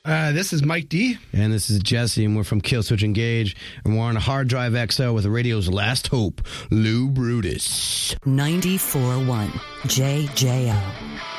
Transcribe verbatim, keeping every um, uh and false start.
Uh, this is Mike D. And this is Jesse, and we're from Killswitch Engage, and we're on a hard drive X L with the radio's last hope, Lou Brutus. ninety-four point one J J O.